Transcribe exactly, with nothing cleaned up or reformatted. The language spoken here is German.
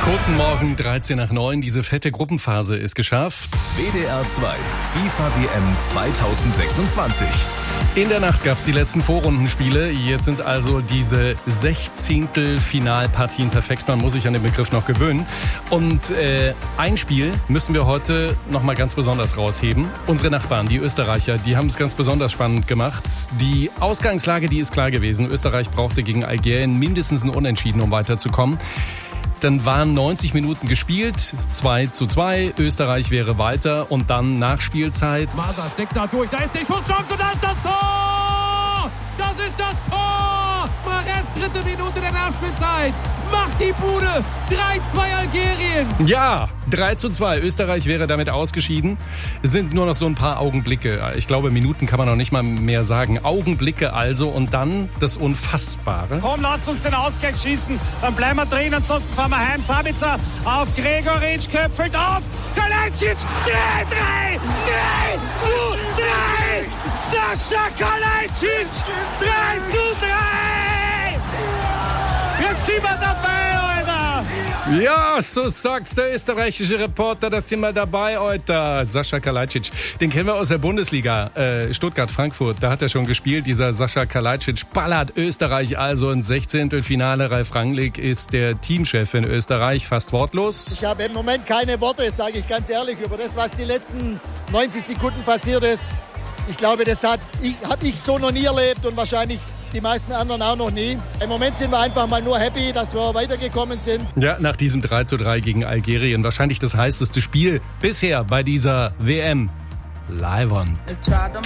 Guten Morgen, dreizehn nach neun. Diese fette Gruppenphase ist geschafft. W D R zwei, FIFA W M zwanzig sechsundzwanzig. In der Nacht gab es die letzten Vorrundenspiele. Jetzt sind also diese Sechzehntel-Finalpartien perfekt. Man muss sich an den Begriff noch gewöhnen. Und äh, ein Spiel müssen wir heute nochmal ganz besonders rausheben. Unsere Nachbarn, die Österreicher, die haben es ganz besonders spannend gemacht. Die Ausgangslage, die ist klar gewesen. Österreich brauchte gegen Algerien mindestens ein Unentschieden, um weiterzukommen. Dann waren neunzig Minuten gespielt, zwei zu zwei, Österreich wäre weiter und dann Nachspielzeit. Maser steckt da durch, da ist die Schusschance und da ist das Tor! Das ist das Tor! Mares, dritte Minute der Nachspielzeit, macht die Bude, drei zwei Algerien! Ja, drei zu zwei, Österreich wäre damit ausgeschieden. Es sind nur noch so ein paar Augenblicke, ich glaube Minuten kann man noch nicht mal mehr sagen. Augenblicke also und dann das Unfassbare. Komm, lasst uns den Ausgleich schießen, dann bleiben wir drin, ansonsten fahren wir heim. Sabitzer auf Gregoritsch, köpfelt auf, Kalajdzic, drei, drei, drei, zu drei, Sascha Kalajdzic, drei zu drei, jetzt sind wir dabei, Alter. Ja, so sagt's der österreichische Reporter, da sind wir dabei heute. Sascha Kalajdzic, den kennen wir aus der Bundesliga, äh, Stuttgart-Frankfurt, da hat er schon gespielt, dieser Sascha Kalajdzic ballert Österreich also ins Sechzehntelfinale. Ralf Rangnick ist der Teamchef in Österreich, fast wortlos. Ich habe im Moment keine Worte, sage ich ganz ehrlich, über das, was die letzten neunzig Sekunden passiert ist. Ich glaube, das hat ich, habe ich so noch nie erlebt und wahrscheinlich die meisten anderen auch noch nie. Im Moment sind wir einfach mal nur happy, dass wir weitergekommen sind. Ja, nach diesem drei zu drei gegen Algerien wahrscheinlich das heißeste Spiel bisher bei dieser W M. Live on.